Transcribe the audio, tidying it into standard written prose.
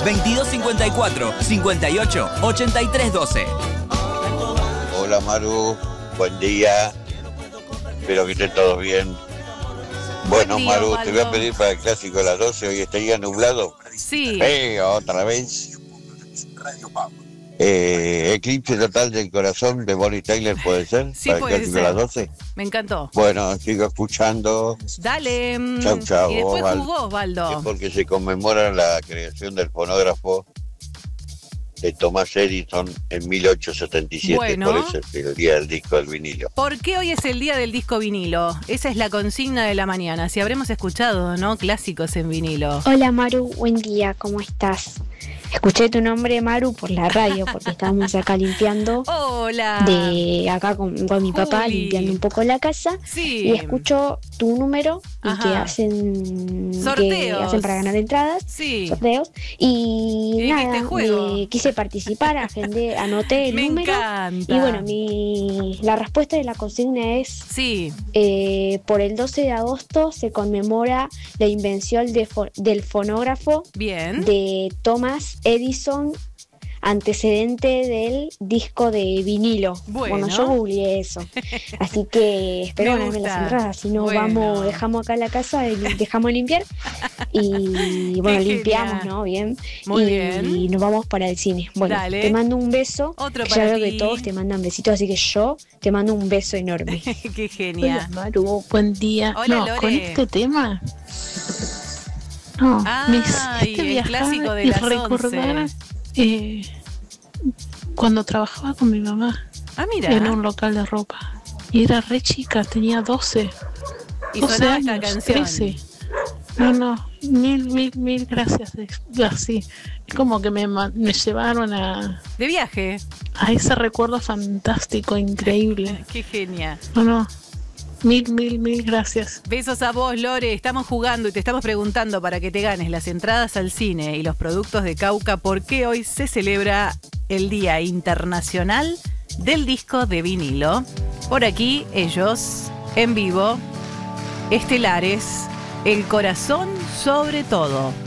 2254 58 83 12. Hola Maru, buen día. Espero que estén todos bien. Bueno, día, Maru, Osvaldo. te voy a pedir para el clásico de las 12. Hoy estaría nublado. Sí. Otra vez. Eclipse total del corazón de Bonnie Tyler, ¿puede ser? Sí, para el puede clásico de las ser. 12. Me encantó. Bueno, sigo escuchando. Dale. Chau, chau, Y después Osvaldo. jugó Osvaldo. Es porque se conmemora la creación del fonógrafo de Thomas Edison en 1877. Bueno. Por eso es el día del disco del vinilo. ¿Por qué hoy es el día del disco vinilo? Esa es la consigna de la mañana. Si habremos escuchado, ¿no? Clásicos en vinilo. Hola Maru, buen día, ¿cómo estás? Escuché tu nombre Maru por la radio porque estábamos acá limpiando Hola. de acá con mi papá Juli. limpiando un poco la casa Sí. y escucho tu número y Ajá. que hacen Sorteos. para ganar entradas, Sí. sorteos y Y nada, dijiste juego. quise participar, anoté el Me número encanta. y bueno, la respuesta de la consigna es Sí. por el 12 de agosto se conmemora la invención del fonógrafo Bien. de Thomas Edison, antecedente del disco de vinilo. Bueno. Yo googleé eso. Así que espero Me ganarme las gusta. entradas. Si no, Bueno. dejamos acá la casa, dejamos limpiar. Y bueno, Qué limpiamos, genial. ¿no? Bien. Muy y bien. nos vamos para el cine. Bueno, Dale. te mando un beso. Otro Ya para veo que ti. todos te mandan besitos, así que yo te mando un beso enorme. Qué genial. Hola Maru, buen día. Hola, no, Lore. con este tema. No, Ay, este el viajar clásico de y las recordar 11. Cuando trabajaba con mi mamá Ah, mira. en un local de ropa. Y era re chica, tenía 12 Y 12 sonaba esta años, canción. 13. No, mil gracias. Así, es como que me llevaron De viaje. a ese recuerdo fantástico, increíble. Qué genial. No, mil gracias. Besos a vos, Lore. Estamos jugando y te estamos preguntando para que te ganes las entradas al cine y los productos de Cauca, ¿por qué hoy se celebra el Día Internacional del Disco de Vinilo? Por aquí, ellos, en vivo, estelares, el corazón sobre todo.